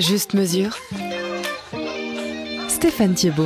Juste mesure. Stéphane Thiebaud.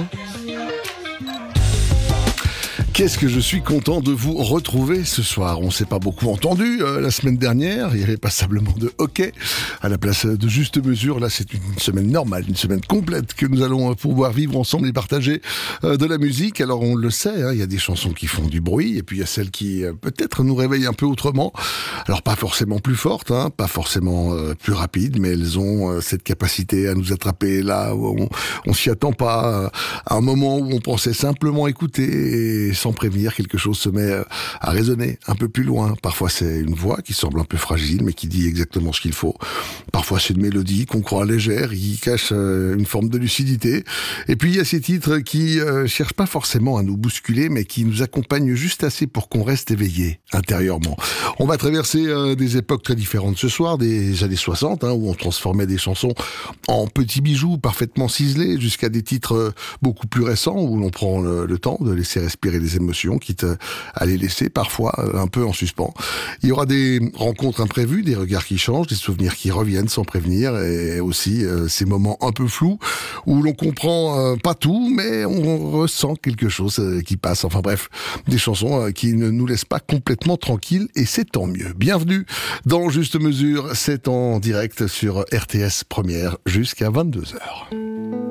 Qu'est-ce que je suis content de vous retrouver ce soir. On s'est pas beaucoup entendu la semaine dernière. Il y avait passablement de hockey à la place de Juste Mesure. Là, c'est une semaine normale, une semaine complète que nous allons pouvoir vivre ensemble et partager de la musique. Alors, on le sait, il y a des chansons qui font du bruit et puis il y a celles qui peut-être nous réveillent un peu autrement. Alors, pas forcément plus fortes, pas forcément plus rapides, mais elles ont cette capacité à nous attraper là où on s'y attend pas. À un moment où on pensait simplement écouter et sans prévenir, quelque chose se met à résonner un peu plus loin. Parfois, c'est une voix qui semble un peu fragile, mais qui dit exactement ce qu'il faut. Parfois, c'est une mélodie qu'on croit légère, qui cache une forme de lucidité. Et puis, il y a ces titres qui cherchent pas forcément à nous bousculer, mais qui nous accompagnent juste assez pour qu'on reste éveillé intérieurement. On va traverser des époques très différentes ce soir, des années 60, où on transformait des chansons en petits bijoux parfaitement ciselés, jusqu'à des titres beaucoup plus récents, où l'on prend le temps de laisser respirer les émotions, quitte à les laisser parfois un peu en suspens. Il y aura des rencontres imprévues, des regards qui changent, des souvenirs qui reviennent sans prévenir, et aussi ces moments un peu flous où l'on comprend pas tout, mais on ressent quelque chose qui passe. Enfin bref, des chansons qui ne nous laissent pas complètement tranquilles, et c'est tant mieux. Bienvenue dans Juste Mesure, c'est en direct sur RTS Première jusqu'à 22h.